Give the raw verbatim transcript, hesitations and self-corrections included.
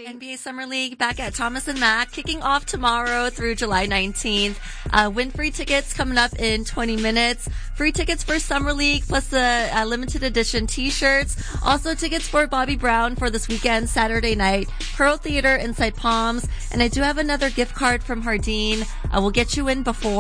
N B A Summer League back at Thomas and Mack, kicking off tomorrow through July nineteenth. Uh, win free tickets coming up in twenty minutes. Free tickets for Summer League plus the uh, limited edition t-shirts. Also tickets for Bobby Brown for this weekend, Saturday night. Pearl Theater inside Palms. And I do have another gift card from Hardin. Uh, we'll get you in before